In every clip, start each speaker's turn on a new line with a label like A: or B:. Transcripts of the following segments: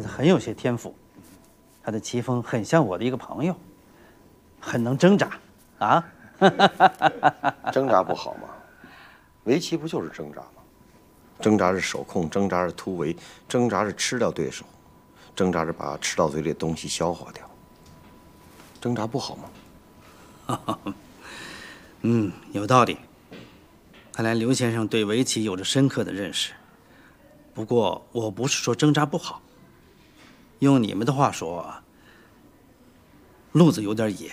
A: 子很有些天赋，他的棋风很像我的一个朋友，很能挣扎啊。
B: 挣扎不好吗？围棋不就是挣扎吗？挣扎着手控，挣扎着突围，挣扎着吃掉对手，挣扎着把吃到嘴里的东西消化掉。挣扎不好吗？
A: 有道理。看来刘先生对围棋有着深刻的认识。不过我不是说挣扎不好，用你们的话说啊，路子有点野。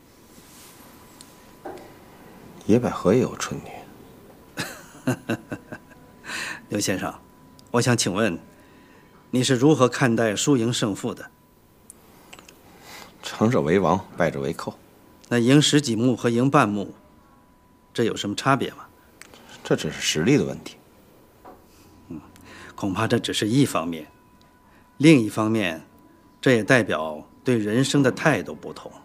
B: 野百合也有春天。
A: 刘先生，我想请问，你是如何看待输赢胜负的？
B: 成者为王，败者为寇。
A: 那赢10几目和赢半目，这有什么差别吗？
B: 这只是实力的问题。
A: 恐怕这只是一方面，另一方面，这也代表对人生的态度不同。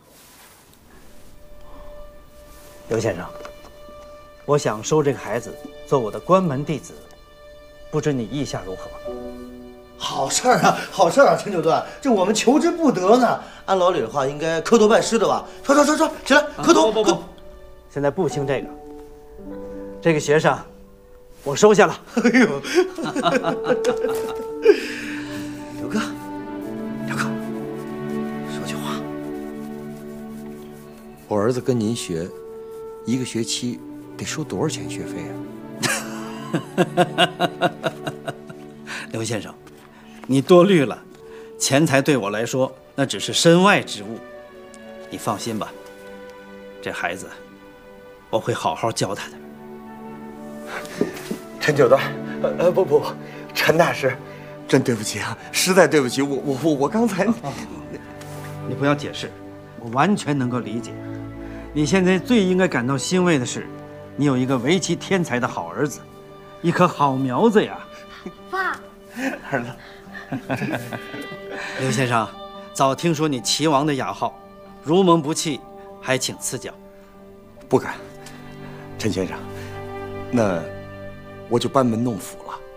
A: 刘先生，我想收这个孩子做我的关门弟子，不知你意下如何？
C: 好事儿啊，好事儿啊，陈九段，这我们求之不得呢。按老理的话，应该磕头拜师的吧？说，起来，磕头！
A: 不，现在不兴这个。这个学生，我收下了。
C: 哎呦，刘哥，说句话。
B: 我儿子跟您学，一个学期得收多少钱学费啊？
A: 刘先生，你多虑了，钱财对我来说那只是身外之物。你放心吧，这孩子我会好好教他的。
C: 陈九段，不，陈大师，真对不起啊，实在对不起，我刚才……
A: 你不要解释，我完全能够理解。你现在最应该感到欣慰的是，你有一个围棋天才的好儿子，一颗好苗子呀。
D: 爸，
C: 儿子，
A: 刘先生，早听说你棋王的雅号，如蒙不弃，还请赐教。
B: 不敢，陈先生，那我就班门弄斧了。